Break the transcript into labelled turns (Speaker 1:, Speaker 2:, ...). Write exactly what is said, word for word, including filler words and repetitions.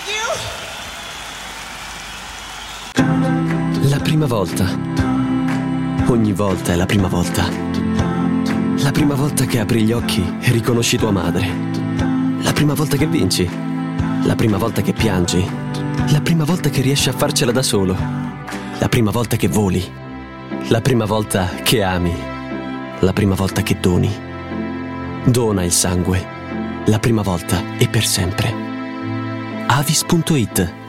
Speaker 1: La prima volta. Ogni volta è la prima volta. La prima volta che apri gli occhi e riconosci tua madre. La prima volta che vinci. La prima volta che piangi. La prima volta che riesci a farcela da solo. La prima volta che voli. La prima volta che ami. La prima volta che doni. Dona il sangue. La prima volta e per sempre. Avis punto it